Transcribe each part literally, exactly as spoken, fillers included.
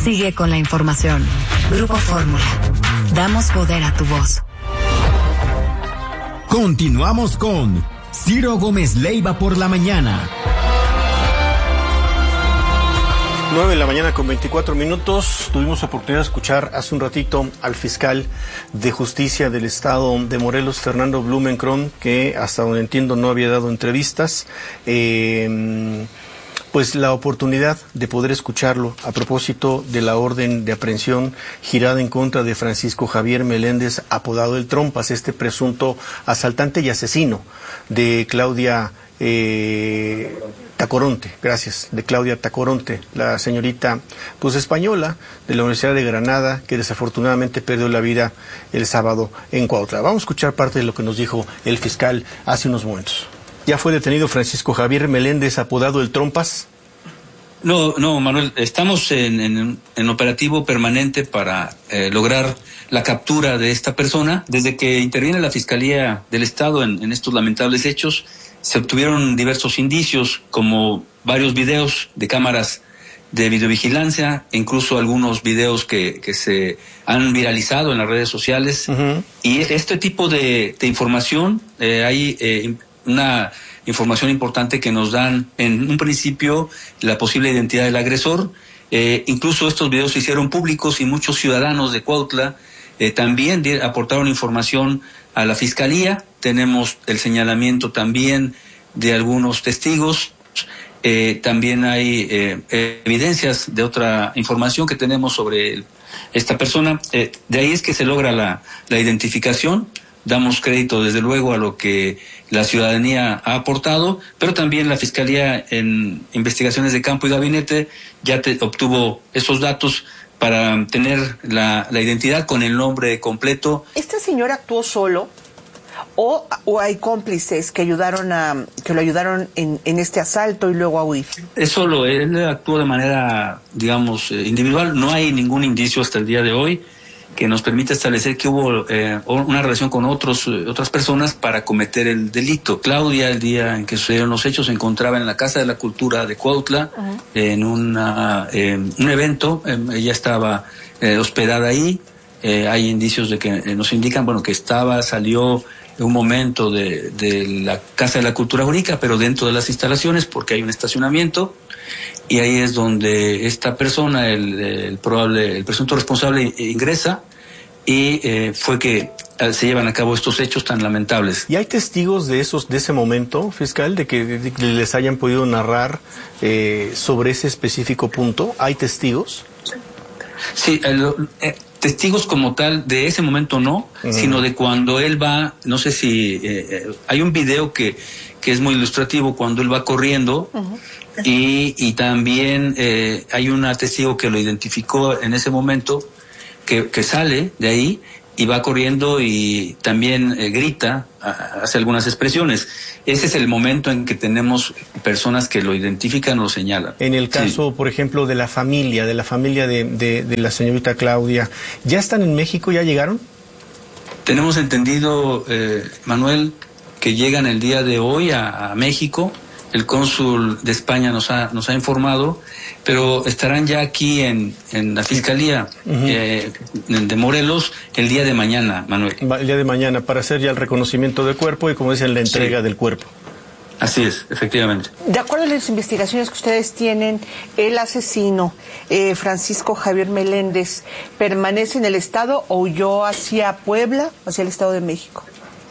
Sigue con la información. Grupo Fórmula. Damos poder a tu voz. Continuamos con Ciro Gómez Leiva por la mañana. nueve de la mañana con veinticuatro minutos. Tuvimos oportunidad de escuchar hace un ratito al fiscal de justicia del estado de Morelos, Fernando Blumenkron, que hasta donde entiendo no había dado entrevistas. Eh, pues la oportunidad de poder escucharlo a propósito de la orden de aprehensión girada en contra de Francisco Javier Meléndez, apodado El Trompas, este presunto asaltante y asesino de Claudia eh, Tacoronte, gracias, de Claudia Tacoronte, la señorita pues española de la Universidad de Granada, que desafortunadamente perdió la vida el sábado en Cuautla. Vamos a escuchar parte de lo que nos dijo el fiscal hace unos momentos. ¿Ya fue detenido Francisco Javier Meléndez, apodado El Trompas? No, no, Manuel, estamos en, en, en operativo permanente para eh, lograr la captura de esta persona. Desde que interviene la Fiscalía del Estado en, en estos lamentables hechos, se obtuvieron diversos indicios, como varios videos de cámaras de videovigilancia, incluso algunos videos que, que se han viralizado en las redes sociales. Uh-huh. Y este tipo de, de información, eh, hay eh, una información importante que nos dan en un principio la posible identidad del agresor. Eh, incluso estos videos se hicieron públicos y muchos ciudadanos de Cuautla eh, también de, aportaron información a la Fiscalía. Tenemos el señalamiento también de algunos testigos. Eh, también hay eh, evidencias de otra información que tenemos sobre el, esta persona. Eh, de ahí es que se logra la, la identificación. Damos crédito, desde luego, a lo que la ciudadanía ha aportado, pero también la Fiscalía en investigaciones de campo y gabinete ya te, obtuvo esos datos para tener la, la identidad con el nombre completo. ¿Este señor actuó solo o, o hay cómplices que ayudaron a que lo ayudaron en, en este asalto y luego a huir? Es solo, él actuó de manera, digamos, individual. No hay ningún indicio hasta el día de hoy que nos permite establecer que hubo eh, una relación con otros otras personas para cometer el delito. Claudia, el día en que sucedieron los hechos, se encontraba en la Casa de la Cultura de Cuautla, uh-huh. en una, eh, un evento. Eh, ella estaba eh, hospedada ahí. Eh, hay indicios de que eh, nos indican, bueno, que estaba, salió un momento de, de la Casa de la Cultura Jurídica, pero dentro de las instalaciones, porque hay un estacionamiento. Y ahí es donde esta persona, el, el probable, el presunto responsable, ingresa y eh, fue que se llevan a cabo estos hechos tan lamentables. ¿Y hay testigos de esos, de ese momento, fiscal, de que, de que les hayan podido narrar eh, sobre ese específico punto? ¿Hay testigos? Sí, el, eh, testigos como tal de ese momento no, uh-huh. sino de cuando él va, no sé si eh, hay un video que que es muy ilustrativo cuando él va corriendo. Uh-huh. Y, y también eh, hay un testigo que lo identificó en ese momento, que, que sale de ahí y va corriendo y también eh, grita, a, hace algunas expresiones. Ese es el momento en que tenemos personas que lo identifican o lo señalan. En el caso, sí. por ejemplo, de la familia, de la familia de, de, de la señorita Claudia, ¿ya están en México? ¿Ya llegaron? Tenemos entendido, eh, Manuel, que llegan el día de hoy a, a México. El cónsul de España nos ha nos ha informado, pero estarán ya aquí en, en la Fiscalía uh-huh. eh, de Morelos el día de mañana, Manuel. El día de mañana, para hacer ya el reconocimiento del cuerpo y, como dicen, la entrega sí. del cuerpo. Así es, efectivamente. De acuerdo a las investigaciones que ustedes tienen, el asesino, eh, Francisco Javier Meléndez, ¿permanece en el Estado o huyó hacia Puebla, hacia el Estado de México?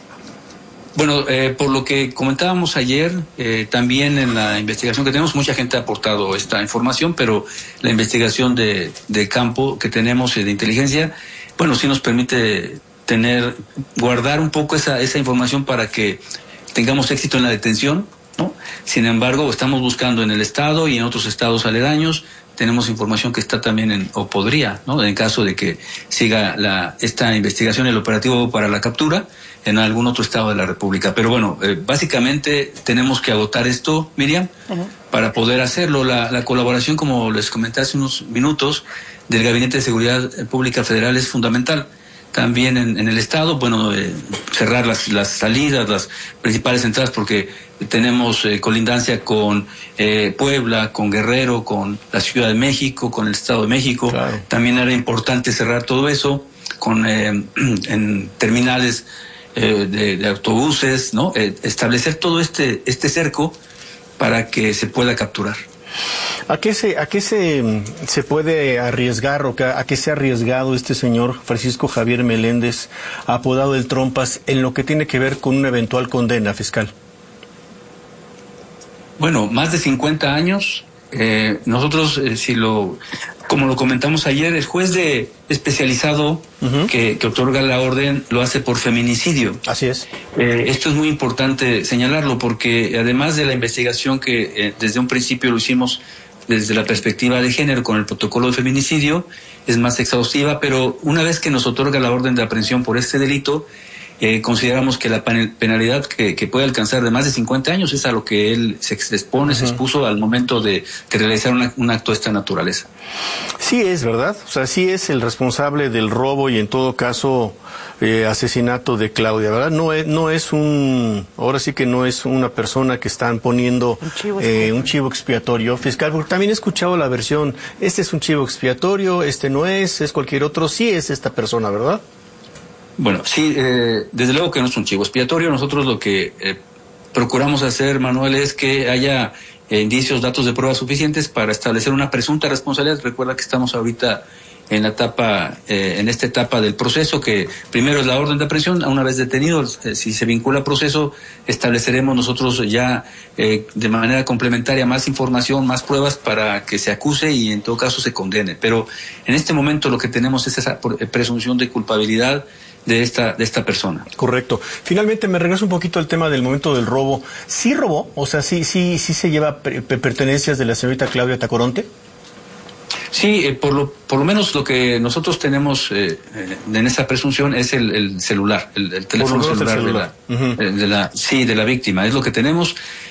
Bueno, eh, por lo que comentábamos ayer, eh, también en la investigación que tenemos, mucha gente ha aportado esta información, pero la investigación de, de campo que tenemos y de inteligencia, bueno, sí nos permite tener, guardar un poco esa, esa información para que tengamos éxito en la detención, ¿no? Sin embargo, estamos buscando en el estado y en otros estados aledaños. Tenemos información que está también en, o podría, ¿no? En caso de que siga la, esta investigación, el operativo para la captura en algún otro estado de la República. Pero bueno, eh, básicamente tenemos que agotar esto, Miriam, uh-huh. para poder hacerlo. La, la colaboración, como les comenté hace unos minutos, del Gabinete de Seguridad Pública Federal es fundamental. también en, en el estado, bueno, eh, cerrar las, las salidas, las principales entradas, porque tenemos eh, colindancia con eh, Puebla, con Guerrero, con la Ciudad de México, con el Estado de México. Claro. También era importante cerrar todo eso con eh, en terminales eh, de, de autobuses, ¿no? Eh, establecer todo este este cerco para que se pueda capturar. ¿A qué se, a qué se, se puede arriesgar o a qué se ha arriesgado este señor Francisco Javier Meléndez, apodado el Trompas, en lo que tiene que ver con una eventual condena, fiscal? Bueno, más de cincuenta años. Eh, nosotros, eh, si lo, como lo comentamos ayer, el juez de especializado uh-huh. que, que otorga la orden lo hace por feminicidio. Así es. Eh, esto es muy importante señalarlo porque además de la investigación que eh, desde un principio lo hicimos desde la perspectiva de género con el protocolo de feminicidio, es más exhaustiva, pero una vez que nos otorga la orden de aprehensión por este delito, Eh, consideramos que la penalidad que, que puede alcanzar de más de cincuenta años es a lo que él se expone, uh-huh. se expuso al momento de, de realizar una, un acto de esta naturaleza. Sí es, ¿verdad? O sea, sí es el responsable del robo y en todo caso eh, asesinato de Claudia, ¿verdad? No es, no es un, ahora sí que no es una persona que están poniendo un chivo, eh, un chivo expiatorio, fiscal, porque también he escuchado la versión, este es un chivo expiatorio, este no es, es cualquier otro, sí es esta persona, ¿verdad? Bueno, sí, eh, desde luego que no es un chivo expiatorio. Nosotros lo que eh, procuramos hacer, Manuel, es que haya eh, indicios, datos de prueba suficientes para establecer una presunta responsabilidad. Recuerda que estamos ahorita en la etapa, eh, en esta etapa del proceso, que primero es la orden de aprehensión. Una vez detenido, eh, si se vincula al proceso, estableceremos nosotros ya eh, de manera complementaria más información, más pruebas para que se acuse y en todo caso se condene. Pero en este momento lo que tenemos es esa presunción de culpabilidad de esta de esta persona. Correcto. Finalmente me regreso un poquito al tema del momento del robo. ¿Sí robó? O sea, ¿sí sí sí se lleva per pertenencias de la señorita Claudia Tacoronte? Sí, eh, por lo por lo menos lo que nosotros tenemos eh, eh, en esa presunción es el, el celular, el, el teléfono celular, celular. De, la, uh-huh. de la sí de la víctima, es lo que tenemos,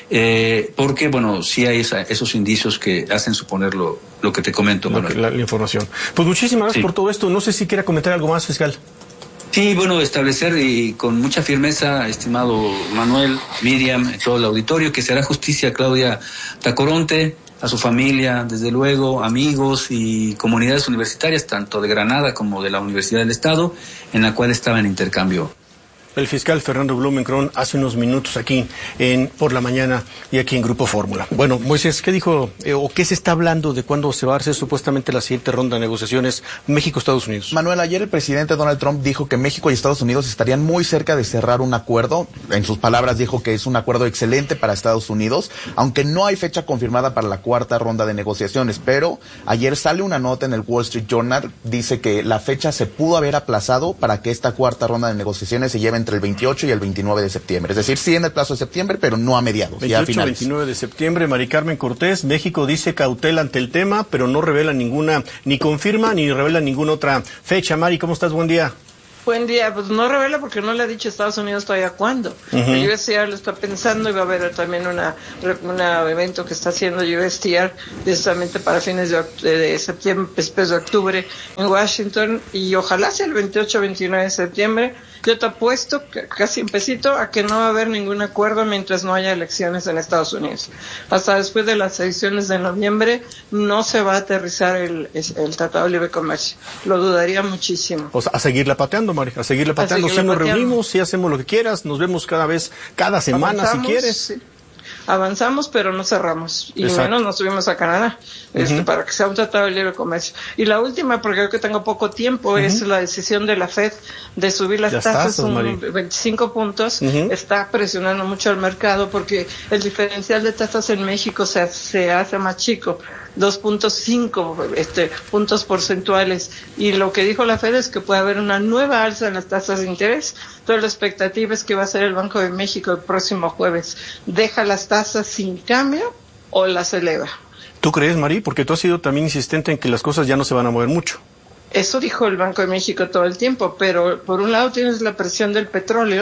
eh, porque bueno, sí hay esa, esos indicios que hacen suponer lo, lo que te comento, Manuel. La, la información. Pues muchísimas gracias sí. por todo esto. No sé si quiera comentar algo más, fiscal. Sí, bueno, establecer y con mucha firmeza, estimado Manuel, Miriam, todo el auditorio, que se hará justicia a Claudia Tacoronte, a su familia, desde luego, amigos y comunidades universitarias, tanto de Granada como de la Universidad del Estado, en la cual estaba en intercambio. El fiscal Fernando Blumenkron hace unos minutos aquí en Por la Mañana y aquí en Grupo Fórmula. Bueno, Moisés, ¿qué dijo eh, o qué se está hablando de cuándo se va a hacer supuestamente la siguiente ronda de negociaciones México-Estados Unidos? Manuel, ayer el presidente Donald Trump dijo que México y Estados Unidos estarían muy cerca de cerrar un acuerdo. En sus palabras dijo que es un acuerdo excelente para Estados Unidos, aunque no hay fecha confirmada para la cuarta ronda de negociaciones. Pero ayer sale una nota en el Wall Street Journal, dice que la fecha se pudo haber aplazado para que esta cuarta ronda de negociaciones se lleve entre el veintiocho y el veintinueve de septiembre. Es decir, sí en el plazo de septiembre, pero no a mediados, ya a finales. veintinueve de septiembre, Mari Carmen Cortés. México dice cautela ante el tema, pero no revela ninguna, ni confirma, ni revela ninguna otra fecha. Mari, ¿cómo estás? Buen día. Buen día, pues no revela porque no le ha dicho a Estados Unidos todavía cuándo. Uh-huh. El U S T R lo está pensando y va a haber también una un evento que está haciendo U S T R precisamente para fines de, de septiembre, después de octubre en Washington, y ojalá sea el veintiocho o veintinueve de septiembre. Yo te apuesto, casi un pesito, a que no va a haber ningún acuerdo mientras no haya elecciones en Estados Unidos. Hasta después de las elecciones de noviembre no se va a aterrizar el, el Tratado de Libre Comercio. Lo dudaría muchísimo. O sea, a seguirla pateando, Mari, a seguirla pateando. Si nos reunimos, si hacemos lo que quieras, nos vemos cada vez, cada semana, Avanzamos, si quieres. Sí. Avanzamos, pero no cerramos. Y Exacto. menos nos subimos a Canadá, uh-huh. este, para que sea un tratado de libre comercio. Y la última, porque creo que tengo poco tiempo, uh-huh. es la decisión de la Fed de subir las, las tasas un veinticinco puntos. Uh-huh. Está presionando mucho al mercado porque el diferencial de tasas en México se, se hace más chico. dos punto cinco este, puntos porcentuales, y lo que dijo la Fed es que puede haber una nueva alza en las tasas de interés. Toda la expectativa es que va a ser el Banco de México el próximo jueves. ¿Deja las tasas sin cambio o las eleva? ¿Tú crees, Mari? Porque tú has sido también insistente en que las cosas ya no se van a mover mucho. Eso dijo el Banco de México todo el tiempo, pero por un lado tienes la presión del petróleo,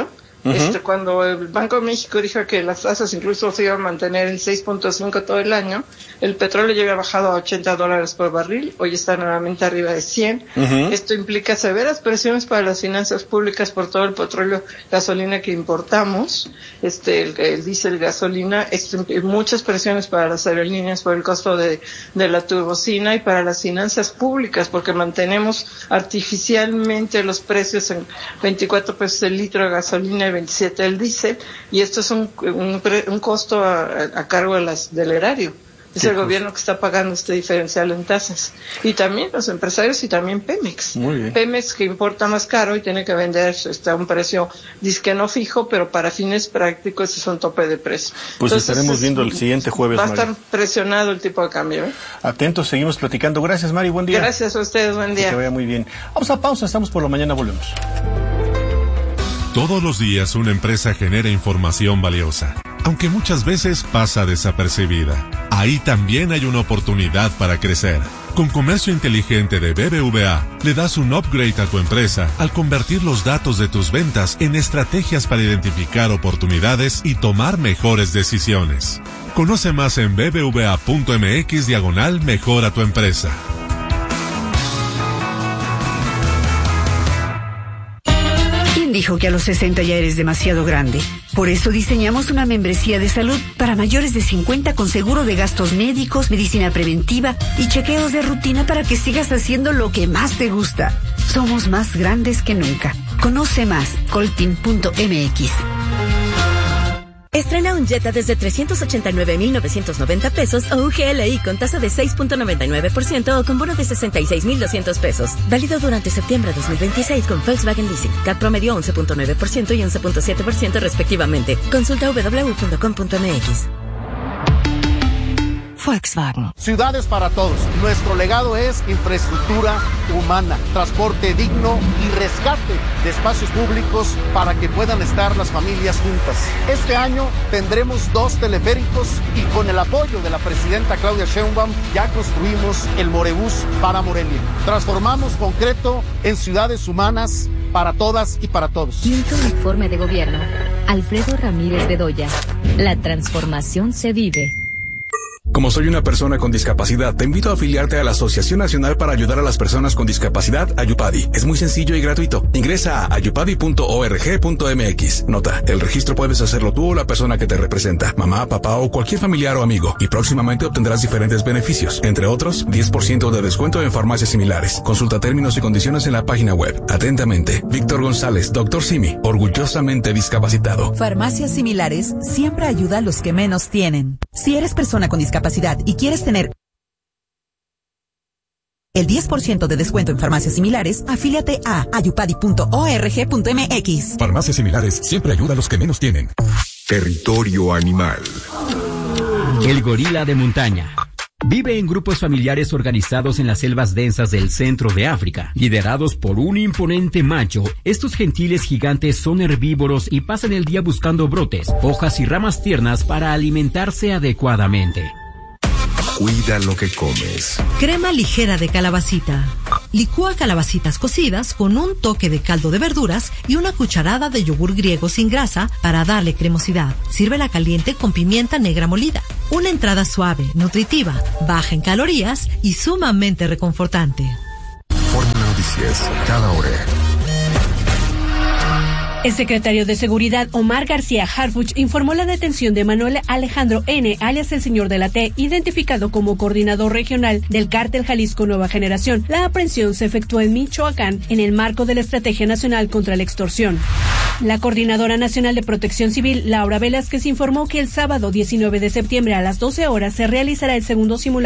Uh-huh. Este, cuando el Banco de México dijo que las tasas incluso se iban a mantener en seis punto cinco todo el año, el petróleo ya había bajado a ochenta dólares por barril, hoy está nuevamente arriba de cien. Uh-huh. Esto implica severas presiones para las finanzas públicas por todo el petróleo, gasolina que importamos, este, el, el diésel, gasolina, esto, muchas presiones para las aerolíneas por el costo de, de la turbocina y para las finanzas públicas, porque mantenemos artificialmente los precios en veinticuatro pesos el litro de gasolina y veintisiete el diésel, y esto es un, un, un costo a, a cargo de las, del erario. Es el gobierno que está pagando este diferencial en tasas. Y también los empresarios y también Pemex. Muy bien. Pemex que importa más caro y tiene que vender este, a un precio disque no fijo, pero para fines prácticos es un tope de precio. Pues Entonces, estaremos viendo el siguiente jueves, Va a Mari. estar presionado el tipo de cambio. ¿eh? Atentos, seguimos platicando. Gracias, Mari, buen día. Gracias a ustedes, buen día. Que vaya muy bien. Vamos a pausa, estamos por la mañana, volvemos. Todos los días una empresa genera información valiosa, aunque muchas veces pasa desapercibida. Ahí también hay una oportunidad para crecer. Con Comercio Inteligente de B B V A, le das un upgrade a tu empresa al convertir los datos de tus ventas en estrategias para identificar oportunidades y tomar mejores decisiones. Conoce más en bbva.mx diagonal mejora tu empresa. Dijo que a los sesenta ya eres demasiado grande. Por eso diseñamos una membresía de salud para mayores de cincuenta con seguro de gastos médicos, medicina preventiva y chequeos de rutina para que sigas haciendo lo que más te gusta. Somos más grandes que nunca. Conoce más, coltin punto m x. Estrena un Jetta desde trescientos ochenta y nueve mil novecientos noventa pesos o U G L I con tasa de seis punto noventa y nueve por ciento o con bono de sesenta y seis mil doscientos pesos. Válido durante septiembre de dos mil veintiséis con Volkswagen Leasing. C A T promedio once punto nueve por ciento y once punto siete por ciento respectivamente. Consulta w w w punto com punto m x. Volkswagen. Ciudades para todos. Nuestro legado es infraestructura humana, transporte digno y rescate de espacios públicos para que puedan estar las familias juntas. Este año tendremos dos teleféricos y con el apoyo de la presidenta Claudia Sheinbaum ya construimos el Morebús para Morelia. Transformamos concreto en ciudades humanas para todas y para todos. Quinto informe de gobierno. Alfredo Ramírez Bedoya. La transformación se vive. Como soy una persona con discapacidad, te invito a afiliarte a la Asociación Nacional para Ayudar a las Personas con Discapacidad, Ayupadi. Es muy sencillo y gratuito. Ingresa a ayupadi punto org punto m x. Nota, el registro puedes hacerlo tú o la persona que te representa, mamá, papá o cualquier familiar o amigo, y próximamente obtendrás diferentes beneficios, entre otros, diez por ciento de descuento en farmacias similares. Consulta términos y condiciones en la página web. Atentamente, Víctor González, doctor Simi, orgullosamente discapacitado. Farmacias Similares siempre ayuda a los que menos tienen. Si eres persona con discapacidad y quieres tener el diez por ciento de descuento en farmacias similares, afíliate a ayupadi punto org punto m x. Farmacias Similares siempre ayuda a los que menos tienen. Territorio animal. El gorila de montaña. Vive en grupos familiares organizados en las selvas densas del centro de África. Liderados por un imponente macho, estos gentiles gigantes son herbívoros y pasan el día buscando brotes, hojas y ramas tiernas para alimentarse adecuadamente. Cuida lo que comes. Crema ligera de calabacita. Licúa calabacitas cocidas con un toque de caldo de verduras y una cucharada de yogur griego sin grasa para darle cremosidad. Sírvela caliente con pimienta negra molida. Una entrada suave, nutritiva, baja en calorías y sumamente reconfortante. Fórmula Noticias, cada hora. El secretario de Seguridad, Omar García Harfuch, informó la detención de Manuel Alejandro N., alias el Señor de la T., identificado como coordinador regional del Cártel Jalisco Nueva Generación. La aprehensión se efectuó en Michoacán en el marco de la Estrategia Nacional contra la Extorsión. La Coordinadora Nacional de Protección Civil, Laura Velázquez, informó que el sábado diecinueve de septiembre a las doce horas se realizará el segundo simulacro